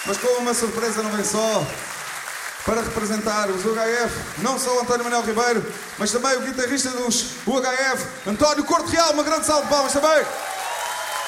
Mas com uma surpresa não vem só. Para representar os UHF, não só o António Manuel Ribeiro, mas também o guitarrista dos UHF, António Corte Real. Uma grande salva de palmas também.